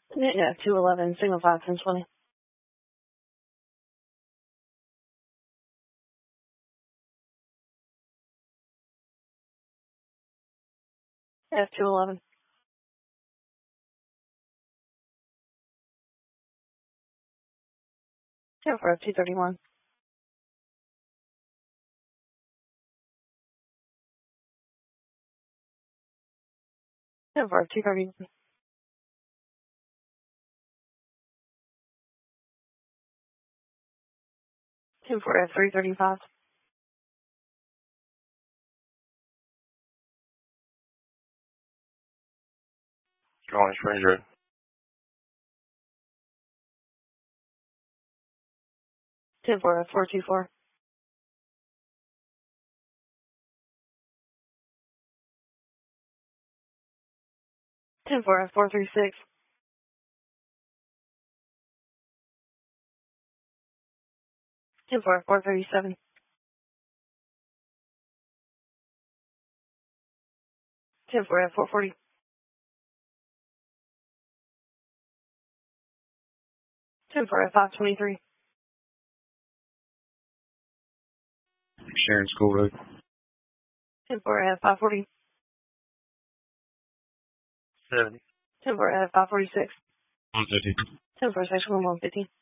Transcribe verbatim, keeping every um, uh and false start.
Yeah, two eleven, signal five, ten twenty. F two eleven. Yeah, for F two thirty-one. Yeah, for F two thirty-one. Two for F three thirty-five. Orange Ranger. Ten for F four two four. Ten for F four three six. Ten for F four thirty-seven. Ten for F four forty. Ten for F five twenty-three. Sharon School Road. Ten for F five forty. seventy. Ten for F five forty-six. one fifty. Ten for section one fifty.